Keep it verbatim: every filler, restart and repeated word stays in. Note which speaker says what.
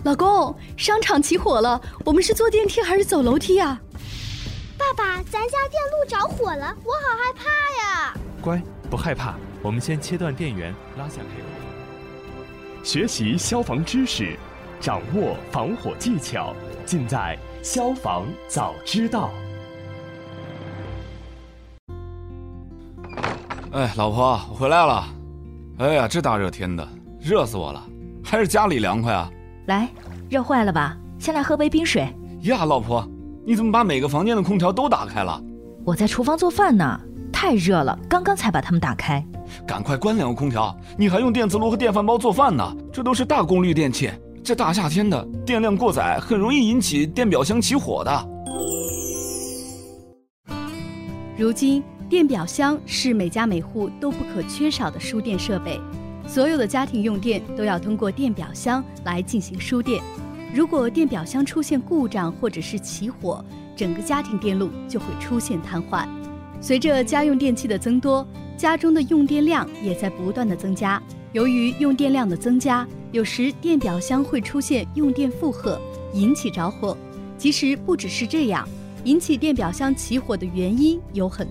Speaker 1: 老公，商场起火了，我们是坐电梯还是走楼梯啊？
Speaker 2: 爸爸，咱家电路着火了，我好害怕呀！
Speaker 3: 乖，不害怕，我们先切断电源，拉下开关。学习消防知识，掌握防火技巧，尽在消防早知道。
Speaker 4: 哎，老婆，我回来了。哎呀，这大热天的，热死我了，还是家里凉快啊。
Speaker 5: 来，热坏了吧？先来喝杯冰水。
Speaker 4: 呀，老婆，你怎么把每个房间的空调都打开了？
Speaker 5: 我在厨房做饭呢，太热了，刚刚才把它们打开。
Speaker 4: 赶快关两个空调，你还用电磁炉和电饭煲做饭呢，这都是大功率电器，这大夏天的电量过载很容易引起电表箱起火的。
Speaker 1: 如今电表箱是每家每户都不可缺少的输电设备，所有的家庭用电都要通过电表箱来进行输电。如果电表箱出现故障或者是起火，整个家庭电路就会出现瘫痪。随着家用电器的增多，家中的用电量也在不断的增加。由于用电量的增加，有时电表箱会出现用电负荷，引起着火。其实不只是这样，引起电表箱起火的原因有很多。